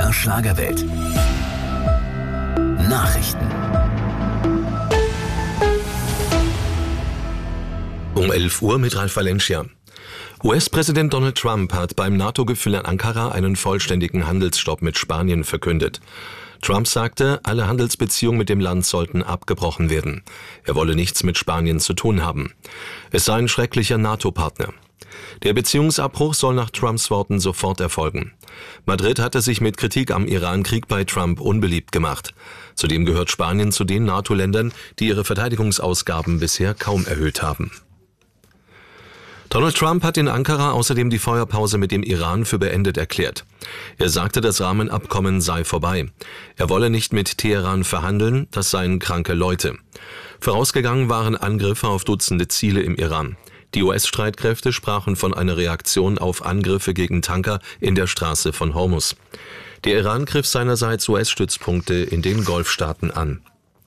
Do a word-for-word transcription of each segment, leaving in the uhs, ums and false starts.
der Schlagerwelt. Nachrichten. Um elf Uhr mit Ralf Valencia. U S-Präsident Donald Trump hat beim NATO-Gipfel in Ankara einen vollständigen Handelsstopp mit Spanien verkündet. Trump sagte, alle Handelsbeziehungen mit dem Land sollten abgebrochen werden. Er wolle nichts mit Spanien zu tun haben. Es sei ein schrecklicher NATO-Partner. Der Beziehungsabbruch soll nach Trumps Worten sofort erfolgen. Madrid hatte sich mit Kritik am Iran-Krieg bei Trump unbeliebt gemacht. Zudem gehört Spanien zu den NATO-Ländern, die ihre Verteidigungsausgaben bisher kaum erhöht haben. Donald Trump hat in Ankara außerdem die Feuerpause mit dem Iran für beendet erklärt. Er sagte, das Rahmenabkommen sei vorbei. Er wolle nicht mit Teheran verhandeln, das seien kranke Leute. Vorausgegangen waren Angriffe auf Dutzende Ziele im Iran. Die U S-Streitkräfte sprachen von einer Reaktion auf Angriffe gegen Tanker in der Straße von Hormuz. Der Iran griff seinerseits U S-Stützpunkte in den Golfstaaten an.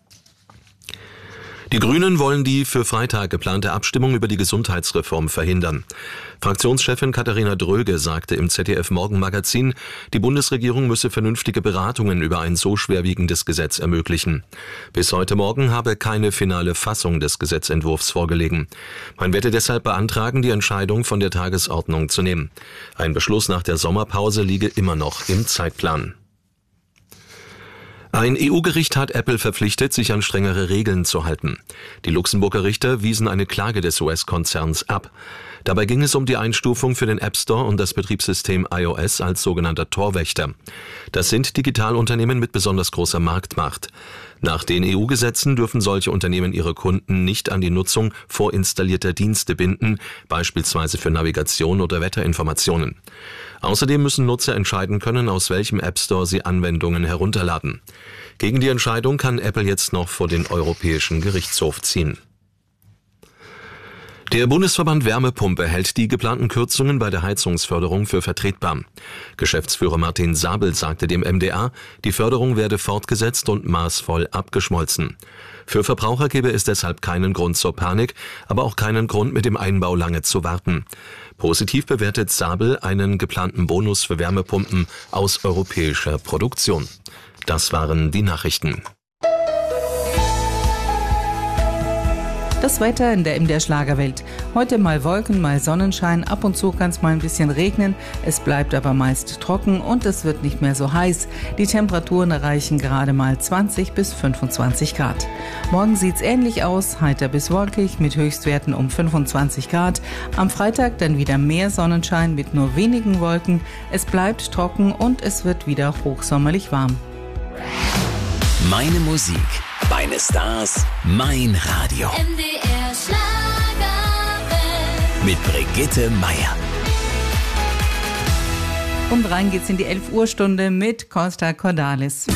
Die Grünen wollen die für Freitag geplante Abstimmung über die Gesundheitsreform verhindern. Fraktionschefin Katharina Dröge sagte im Z D F-Morgenmagazin, die Bundesregierung müsse vernünftige Beratungen über ein so schwerwiegendes Gesetz ermöglichen. Bis heute Morgen habe keine finale Fassung des Gesetzentwurfs vorgelegen. Man werde deshalb beantragen, die Entscheidung von der Tagesordnung zu nehmen. Ein Beschluss nach der Sommerpause liege immer noch im Zeitplan. Ein E U-Gericht hat Apple verpflichtet, sich an strengere Regeln zu halten. Die Luxemburger Richter wiesen eine Klage des U S-Konzerns ab. Dabei ging es um die Einstufung für den App Store und das Betriebssystem iOS als sogenannter Torwächter. Das sind Digitalunternehmen mit besonders großer Marktmacht. Nach den E U-Gesetzen dürfen solche Unternehmen ihre Kunden nicht an die Nutzung vorinstallierter Dienste binden, beispielsweise für Navigation oder Wetterinformationen. Außerdem müssen Nutzer entscheiden können, aus welchem App Store sie Anwendungen herunterladen. Gegen die Entscheidung kann Apple jetzt noch vor den Europäischen Gerichtshof ziehen. Der Bundesverband Wärmepumpe hält die geplanten Kürzungen bei der Heizungsförderung für vertretbar. Geschäftsführer Martin Sabel sagte dem M D R, die Förderung werde fortgesetzt und maßvoll abgeschmolzen. Für Verbraucher gäbe es deshalb keinen Grund zur Panik, aber auch keinen Grund, mit dem Einbau lange zu warten. Positiv bewertet Sabel einen geplanten Bonus für Wärmepumpen aus europäischer Produktion. Das waren die Nachrichten. Das Wetter in der M D R Schlagerwelt. Heute mal Wolken, mal Sonnenschein, ab und zu kann es mal ein bisschen regnen. Es bleibt aber meist trocken und es wird nicht mehr so heiß. Die Temperaturen erreichen gerade mal zwanzig bis fünfundzwanzig Grad. Morgen sieht es ähnlich aus, heiter bis wolkig mit Höchstwerten um fünfundzwanzig Grad. Am Freitag dann wieder mehr Sonnenschein mit nur wenigen Wolken. Es bleibt trocken und es wird wieder hochsommerlich warm. Meine Musik, meine Stars, mein Radio. M D R Schlagerwelt. Mit Brigitte Meier. Und rein geht's in die elf Uhr Stunde mit Costa Cordalis.